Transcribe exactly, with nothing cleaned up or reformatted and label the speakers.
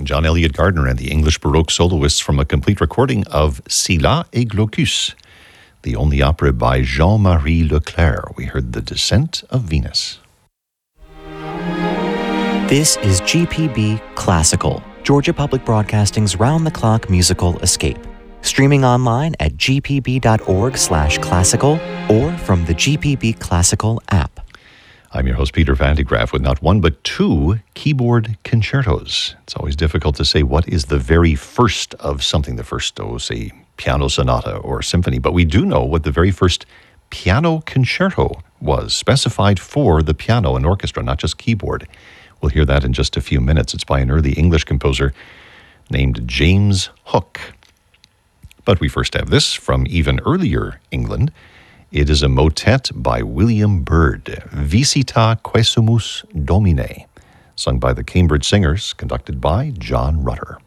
Speaker 1: John Elliott Gardner and the English Baroque soloists from a complete recording of Scylla et Glaucus, the only opera by Jean-Marie Leclerc. We heard The Descent of Venus.
Speaker 2: This is G P B Classical, Georgia Public Broadcasting's round-the-clock musical escape. Streaming online at g p b dot org slash classical or from the G P B Classical app.
Speaker 1: I'm your host, Peter Van de Graaff, with not one but two keyboard concertos. It's always difficult to say what is the very first of something, the first, oh, say, piano sonata or symphony, but we do know what the very first piano concerto was, specified for the piano and orchestra, not just keyboard. We'll hear that in just a few minutes. It's by an early English composer named James Hook. But we first have this from even earlier England. It is a motet by William Byrd, Visita Quesumus Domine, sung by the Cambridge Singers, conducted by John Rutter.